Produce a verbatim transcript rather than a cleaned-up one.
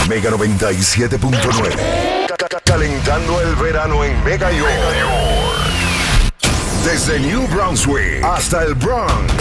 Mega noventa y siete punto nueve. Calentando el verano en Mega York. Desde New Brunswick hasta el Bronx.